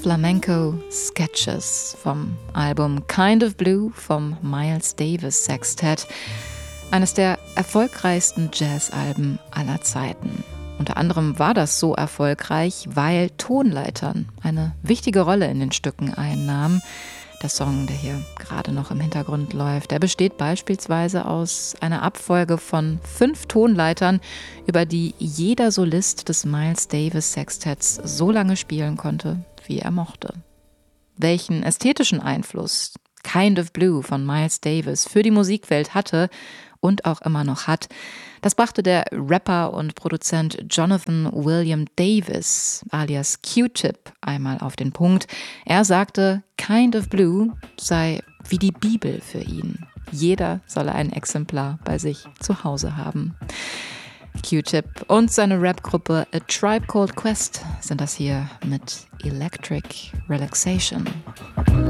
Flamenco Sketches vom Album Kind of Blue vom Miles Davis Sextet, eines der erfolgreichsten Jazzalben aller Zeiten. Unter anderem war das so erfolgreich, weil Tonleitern eine wichtige Rolle in den Stücken einnahmen. Der Song, der hier gerade noch im Hintergrund läuft, der besteht beispielsweise aus einer Abfolge von 5 Tonleitern, über die jeder Solist des Miles Davis Sextetts so lange spielen konnte, wie er mochte. Welchen ästhetischen Einfluss Kind of Blue von Miles Davis für die Musikwelt hatte und auch immer noch hat, das brachte der Rapper und Produzent Jonathan William Davis alias Q-Tip einmal auf den Punkt. Er sagte, Kind of Blue sei wie die Bibel für ihn. Jeder solle ein Exemplar bei sich zu Hause haben. Q-Tip und seine Rapgruppe A Tribe Called Quest sind das hier mit Electric Relaxation.